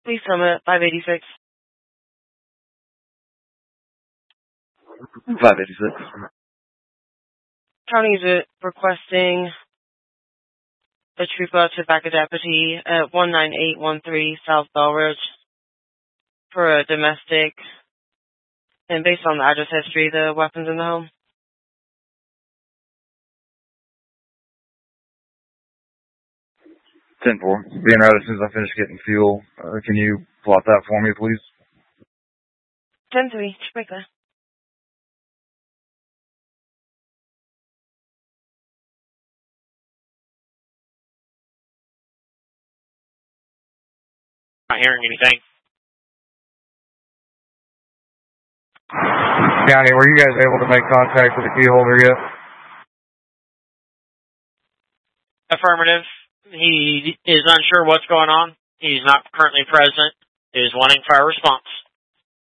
Please Summit, 586. 586. County is requesting a trooper to back a deputy at 19813 South Bell Ridge for a domestic, and based on the address history, the weapons in the home. 10-4. Being right as soon as I finish getting fuel. Can you plot that for me, please? 10-3, Jamaica. Not hearing anything. County, were you guys able to make contact with the key holder yet? Affirmative. He is unsure what's going on. He's not currently present. He is wanting fire response.